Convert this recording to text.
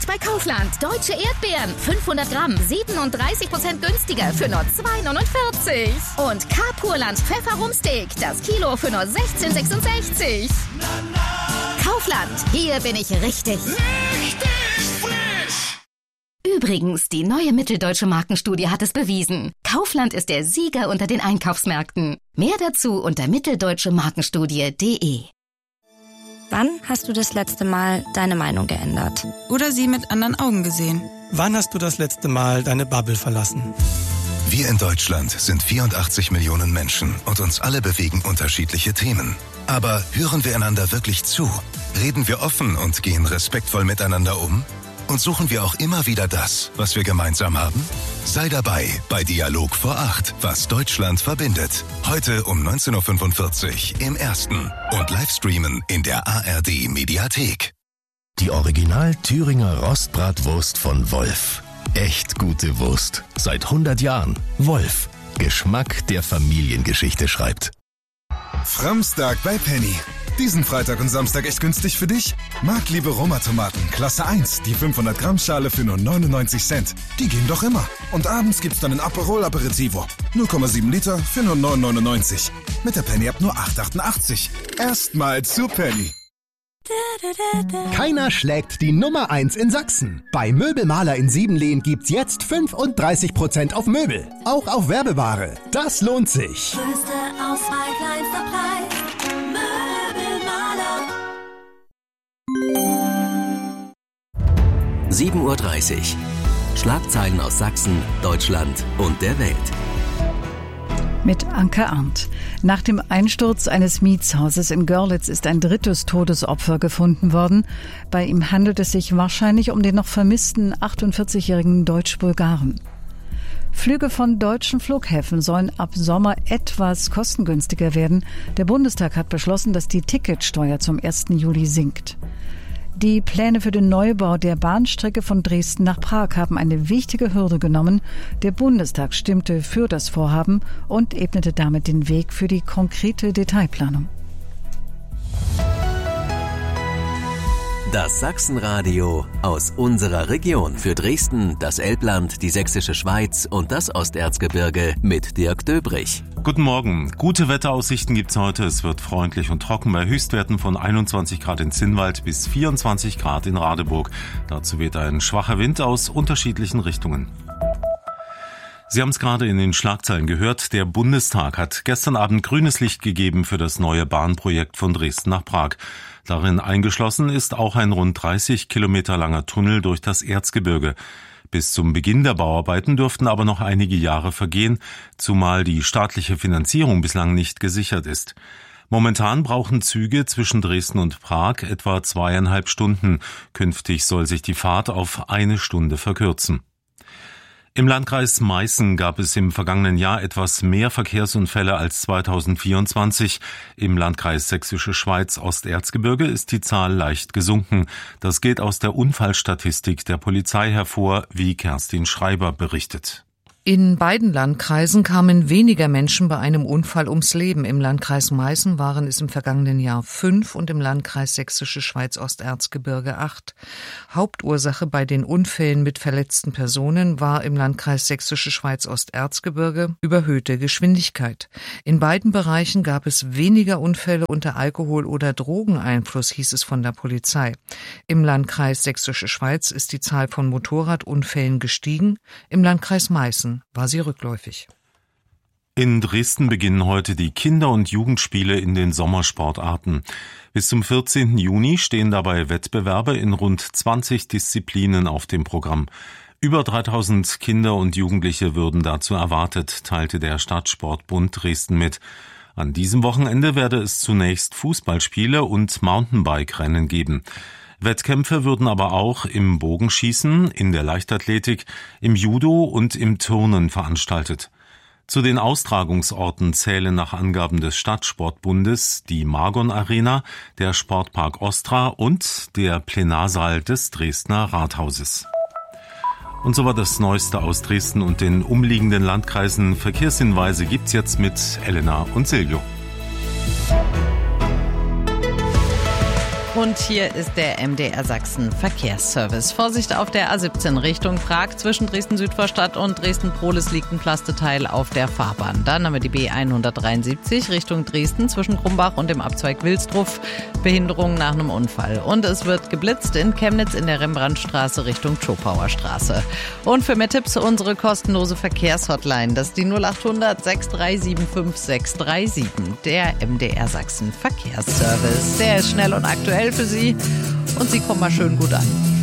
bei Kaufland. Deutsche Erdbeeren, 500 Gramm, 37% günstiger für nur 2,49. Und K-Purland Pfefferrumsteak, das Kilo für nur 16,66. Kaufland, hier bin ich richtig. Richtig frisch! Übrigens, die neue Mitteldeutsche Markenstudie hat es bewiesen. Kaufland ist der Sieger unter den Einkaufsmärkten. Mehr dazu unter mitteldeutschemarkenstudie.de. Wann hast du das letzte Mal deine Meinung geändert? Oder sie mit anderen Augen gesehen? Wann hast du das letzte Mal deine Bubble verlassen? Wir in Deutschland sind 84 Millionen Menschen und uns alle bewegen unterschiedliche Themen. Aber hören wir einander wirklich zu? Reden wir offen und gehen respektvoll miteinander um? Und suchen wir auch immer wieder das, was wir gemeinsam haben? Sei dabei bei Dialog vor 8, was Deutschland verbindet. Heute um 19.45 Uhr im Ersten und Livestreamen in der ARD Mediathek. Die Original Thüringer Rostbratwurst von Wolf. Echt gute Wurst. Seit 100 Jahren. Wolf. Geschmack, der Familiengeschichte schreibt. Framstag bei Penny. Diesen Freitag und Samstag echt günstig für dich? Marktliebe Roma-Tomaten, Klasse 1, die 500 Gramm Schale für nur 99 Cent. Die gehen doch immer. Und abends gibt's dann ein Aperol Aperitivo. 0,7 Liter für nur 9,99. Mit der Penny-App nur 8,88. Erstmal zu Penny. Keiner schlägt die Nummer 1 in Sachsen. Bei Möbelmaler in Siebenlehn gibt's jetzt 35% auf Möbel. Auch auf Werbeware. Das lohnt sich. Größte Auswahl, kleinster Preis. Möbelmaler. 7:30 Uhr. Schlagzeilen aus Sachsen, Deutschland und der Welt. Mit Anke Arndt. Nach dem Einsturz eines Mietshauses in Görlitz ist ein drittes Todesopfer gefunden worden. Bei ihm handelt es sich wahrscheinlich um den noch vermissten 48-jährigen Deutsch-Bulgaren. Flüge von deutschen Flughäfen sollen ab Sommer etwas kostengünstiger werden. Der Bundestag hat beschlossen, dass die Ticketsteuer zum 1. Juli sinkt. Die Pläne für den Neubau der Bahnstrecke von Dresden nach Prag haben eine wichtige Hürde genommen. Der Bundestag stimmte für das Vorhaben und ebnete damit den Weg für die konkrete Detailplanung. Das Sachsenradio aus unserer Region. Für Dresden, das Elbland, die Sächsische Schweiz und das Osterzgebirge mit Dirk Döbrich. Guten Morgen. Gute Wetteraussichten gibt's heute. Es wird freundlich und trocken bei Höchstwerten von 21 Grad in Zinnwald bis 24 Grad in Radeburg. Dazu weht ein schwacher Wind aus unterschiedlichen Richtungen. Sie haben es gerade in den Schlagzeilen gehört. Der Bundestag hat gestern Abend grünes Licht gegeben für das neue Bahnprojekt von Dresden nach Prag. Darin eingeschlossen ist auch ein rund 30 Kilometer langer Tunnel durch das Erzgebirge. Bis zum Beginn der Bauarbeiten dürften aber noch einige Jahre vergehen, zumal die staatliche Finanzierung bislang nicht gesichert ist. Momentan brauchen Züge zwischen Dresden und Prag etwa 2,5 Stunden. Künftig soll sich die Fahrt auf 1 Stunde verkürzen. Im Landkreis Meißen gab es im vergangenen Jahr etwas mehr Verkehrsunfälle als 2024. Im Landkreis Sächsische Schweiz Osterzgebirge ist die Zahl leicht gesunken. Das geht aus der Unfallstatistik der Polizei hervor, wie Kerstin Schreiber berichtet. In beiden Landkreisen kamen weniger Menschen bei einem Unfall ums Leben. Im Landkreis Meißen waren es im vergangenen Jahr 5 und im Landkreis Sächsische Schweiz Osterzgebirge 8. Hauptursache bei den Unfällen mit verletzten Personen war im Landkreis Sächsische Schweiz Osterzgebirge überhöhte Geschwindigkeit. In beiden Bereichen gab es weniger Unfälle unter Alkohol- oder Drogeneinfluss, hieß es von der Polizei. Im Landkreis Sächsische Schweiz ist die Zahl von Motorradunfällen gestiegen. Im Landkreis Meißen war sie rückläufig. In Dresden beginnen heute die Kinder- und Jugendspiele in den Sommersportarten. Bis zum 14. Juni stehen dabei Wettbewerbe in rund 20 Disziplinen auf dem Programm. Über 3000 Kinder und Jugendliche würden dazu erwartet, teilte der Stadtsportbund Dresden mit. An diesem Wochenende werde es zunächst Fußballspiele und Mountainbike-Rennen geben. Wettkämpfe würden aber auch im Bogenschießen, in der Leichtathletik, im Judo und im Turnen veranstaltet. Zu den Austragungsorten zählen nach Angaben des Stadtsportbundes die Margon Arena, der Sportpark Ostra und der Plenarsaal des Dresdner Rathauses. Und so war das Neueste aus Dresden und den umliegenden Landkreisen. Verkehrshinweise gibt's jetzt mit Elena und Silvio. Und hier ist der MDR Sachsen Verkehrsservice. Vorsicht auf der A17 Richtung Prag. Zwischen Dresden-Südvorstadt und Dresden-Prohlis liegt ein Plasteteil auf der Fahrbahn. Dann haben wir die B173 Richtung Dresden zwischen Krumbach und dem Abzweig Wilsdruf. Behinderung nach einem Unfall. Und es wird geblitzt in Chemnitz in der Rembrandtstraße Richtung Schopauer Straße. Und für mehr Tipps unsere kostenlose Verkehrshotline. Das ist die 0800 6375 637. Der MDR Sachsen Verkehrsservice. Der ist schnell und aktuell für Sie und Sie kommen mal schön gut an.